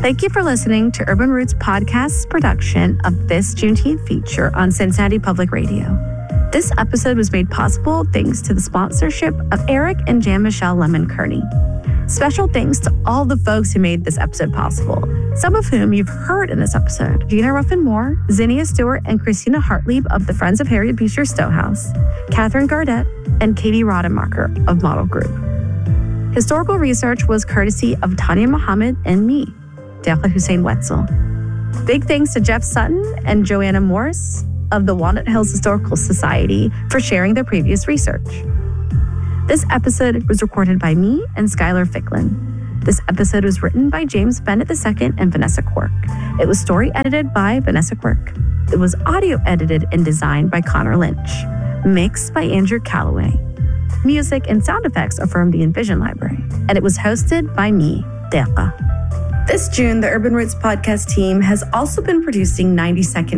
Thank you for listening to Urban Roots Podcast's production of this Juneteenth feature on Cincinnati Public Radio. This episode was made possible thanks to the sponsorship of Eric and Jan-Michelle Lemon-Kearney. Special thanks to all the folks who made this episode possible, some of whom you've heard in this episode: Gina Ruffin-Moore, Zinnia Stewart, and Christina Hartlieb of the Friends of Harriet Beecher Stowehouse, Catherine Gardette, and Katie Rodemacher of Model Group. Historical research was courtesy of Tanya Muhammad and me, Deqa Hussein Wetzel. Big thanks to Jeff Sutton and Joanna Morris of the Walnut Hills Historical Society for sharing their previous research. This episode was recorded by me and Skylar Ficklin. This episode was written by James Bennett II and Vanessa Quirk. It was story edited by Vanessa Quirk. It was audio edited and designed by Connor Lynch. Mixed by Andrew Calloway. Music and sound effects are from the Envision Library. And it was hosted by me, Deqa. This June, the Urban Roots podcast team has also been producing 90 Second